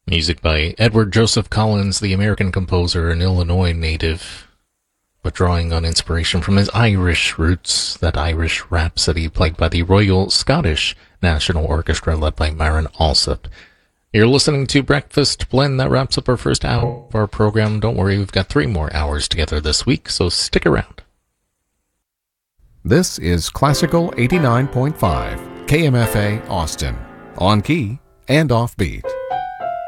Music by Edward Joseph Collins, the American composer and Illinois native, but drawing on inspiration from his Irish roots, that Irish rhapsody played by the Royal Scottish National Orchestra led by Myron Alsop. You're listening to Breakfast Blend. That wraps up our first hour of our program. Don't worry, we've got 3 more hours together this week, so stick around. This is Classical 89.5, KMFA Austin, on key and offbeat.